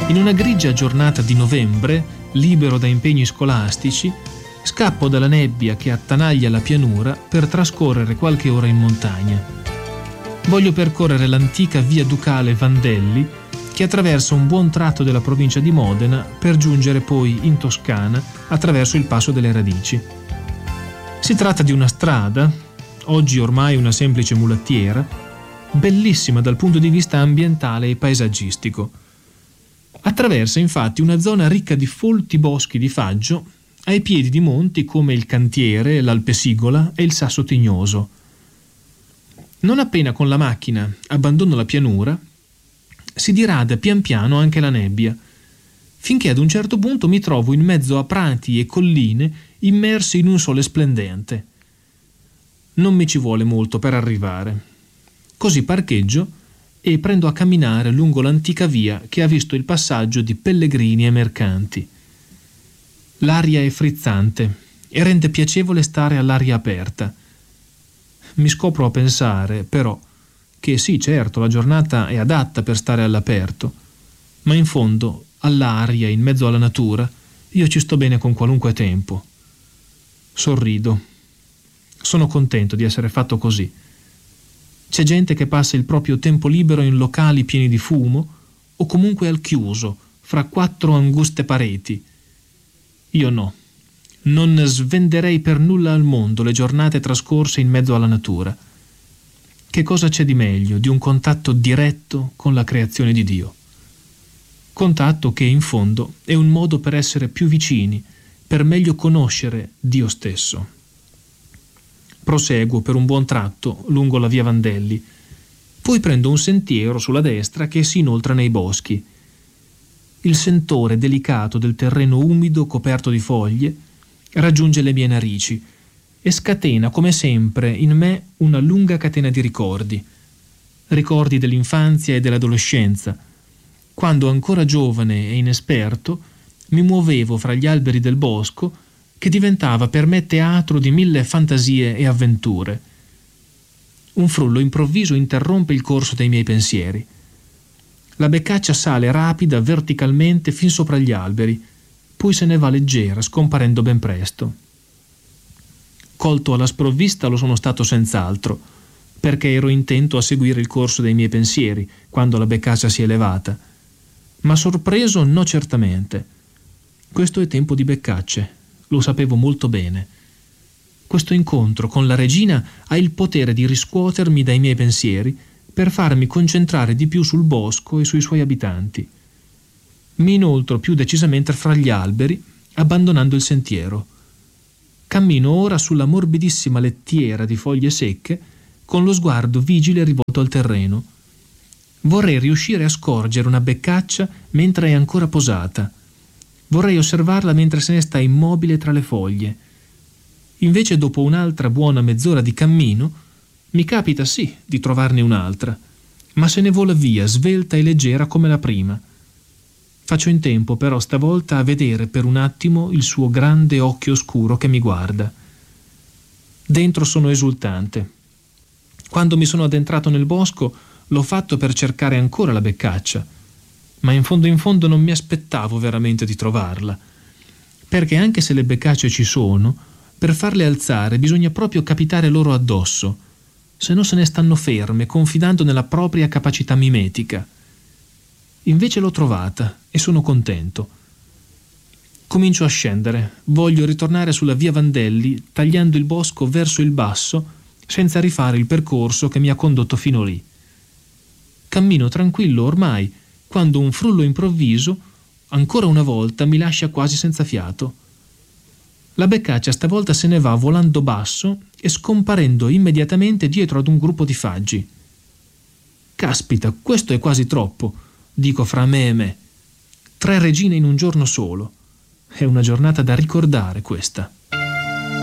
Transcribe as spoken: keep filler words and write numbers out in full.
In una grigia giornata di novembre, libero da impegni scolastici, scappo dalla nebbia che attanaglia la pianura per trascorrere qualche ora in montagna. Voglio percorrere l'antica via ducale Vandelli, che attraversa un buon tratto della provincia di Modena per giungere poi in Toscana attraverso il Passo delle Radici. Si tratta di una strada, oggi ormai una semplice mulattiera, bellissima dal punto di vista ambientale e paesaggistico. Attraversa infatti una zona ricca di folti boschi di faggio ai piedi di monti come il Cantiere, l'Alpesigola e il Sasso Tignoso. Non appena con la macchina abbandono la pianura, si dirada pian piano anche la nebbia, finché ad un certo punto mi trovo in mezzo a prati e colline immersi in un sole splendente. Non mi ci vuole molto per arrivare. Così parcheggio e prendo a camminare lungo l'antica via che ha visto il passaggio di pellegrini e mercanti. L'aria è frizzante e rende piacevole stare all'aria aperta. Mi scopro a pensare, però, che sì, certo, la giornata è adatta per stare all'aperto, ma in fondo, all'aria, in mezzo alla natura, io ci sto bene con qualunque tempo. Sorrido. Sono contento di essere fatto così. C'è gente che passa il proprio tempo libero in locali pieni di fumo o comunque al chiuso, fra quattro anguste pareti. Io no. Non svenderei per nulla al mondo le giornate trascorse in mezzo alla natura. Che cosa c'è di meglio di un contatto diretto con la creazione di Dio? Contatto che in fondo è un modo per essere più vicini, per meglio conoscere Dio stesso. Proseguo per un buon tratto lungo la via Vandelli, poi prendo un sentiero sulla destra che si inoltra nei boschi. Il sentore delicato del terreno umido coperto di foglie raggiunge le mie narici e scatena come sempre in me una lunga catena di ricordi, ricordi dell'infanzia e dell'adolescenza, quando ancora giovane e inesperto mi muovevo fra gli alberi del bosco che diventava per me teatro di mille fantasie e avventure. Un frullo improvviso interrompe il corso dei miei pensieri. La beccaccia sale rapida verticalmente fin sopra gli alberi, poi se ne va leggera, scomparendo ben presto. Colto alla sprovvista lo sono stato senz'altro, perché ero intento a seguire il corso dei miei pensieri quando la beccaccia si è levata. Ma sorpreso no certamente. Questo è tempo di beccacce, lo sapevo molto bene. Questo incontro con la regina ha il potere di riscuotermi dai miei pensieri per farmi concentrare di più sul bosco e sui suoi abitanti. Mi inoltro più decisamente fra gli alberi, abbandonando il sentiero. Cammino ora sulla morbidissima lettiera di foglie secche, con lo sguardo vigile rivolto al terreno. Vorrei riuscire a scorgere una beccaccia mentre è ancora posata. Vorrei osservarla mentre se ne sta immobile tra le foglie. Invece, dopo un'altra buona mezz'ora di cammino, mi capita sì di trovarne un'altra, ma se ne vola via, svelta e leggera come la prima. Faccio in tempo però stavolta a vedere per un attimo il suo grande occhio scuro che mi guarda. Dentro sono esultante. Quando mi sono addentrato nel bosco l'ho fatto per cercare ancora la beccaccia, ma in fondo in fondo non mi aspettavo veramente di trovarla, perché anche se le beccacce ci sono, per farle alzare bisogna proprio capitare loro addosso, se no se ne stanno ferme, confidando nella propria capacità mimetica. Invece l'ho trovata e sono contento. Comincio a scendere, voglio ritornare sulla via Vandelli tagliando il bosco verso il basso senza rifare il percorso che mi ha condotto fino lì. Cammino tranquillo ormai quando un frullo improvviso, ancora una volta, mi lascia quasi senza fiato. La beccaccia stavolta se ne va volando basso e scomparendo immediatamente dietro ad un gruppo di faggi. Caspita, questo è quasi troppo, dico fra me e me. Tre regine in un giorno solo. È una giornata da ricordare questa.